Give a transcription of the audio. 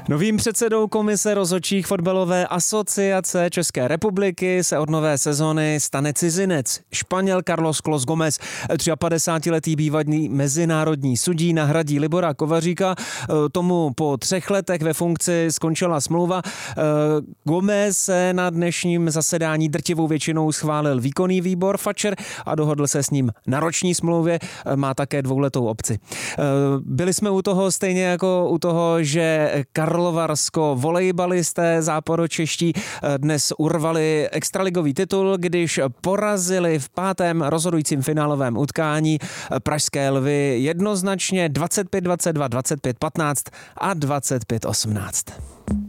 Novým předsedou komise rozhodčích fotbalové asociace České republiky se od nové sezony stane cizinec. Španěl Carlos Clos Gómez, 53letý bývalý mezinárodní sudí, nahradí Libora Kovaříka. Tomu po 3 letech ve funkci skončila smlouva. Gómez se na dnešním zasedání drtivou většinou schválil výkonný výbor FAČR a dohodl se s ním na roční smlouvě. Má také 2letou opci. Byli jsme u toho stejně jako u toho, že Karlovarsko volejbalisté záporočeští dnes urvali extraligový titul, když porazili v 5. rozhodujícím finálovém utkání pražské Lvy jednoznačně 25-22, 25-15 a 25-18.